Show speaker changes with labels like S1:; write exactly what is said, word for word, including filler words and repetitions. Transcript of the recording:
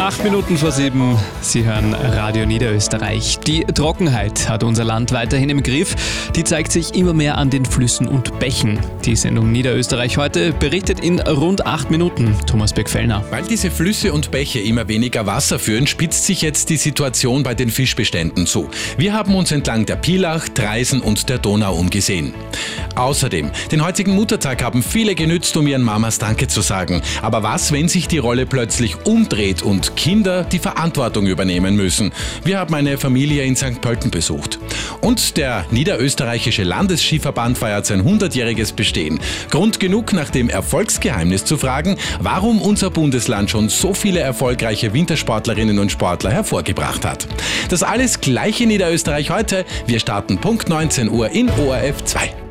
S1: Acht Minuten vor sieben, Sie hören Radio Niederösterreich. Die Trockenheit hat unser Land weiterhin im Griff. Die zeigt sich immer mehr an den Flüssen und Bächen. Die Sendung Niederösterreich heute berichtet in rund acht Minuten. Thomas Beck-Fellner.
S2: Weil diese Flüsse und Bäche immer weniger Wasser führen, spitzt sich jetzt die Situation bei den Fischbeständen zu. Wir haben uns entlang der Pielach, Traisen und der Donau umgesehen. Außerdem, den heutigen Muttertag haben viele genützt, um ihren Mamas Danke zu sagen. Aber was, wenn sich die Rolle plötzlich umdreht und Kinder die Verantwortung übernehmen müssen? Wir haben eine Familie in Sankt Pölten besucht. Und der Niederösterreichische Landesskiverband feiert sein hundertjähriges Bestehen. Grund genug, nach dem Erfolgsgeheimnis zu fragen, warum unser Bundesland schon so viele erfolgreiche Wintersportlerinnen und Sportler hervorgebracht hat. Das alles gleich in Niederösterreich heute. Wir starten Punkt neunzehn Uhr in O R F zwei.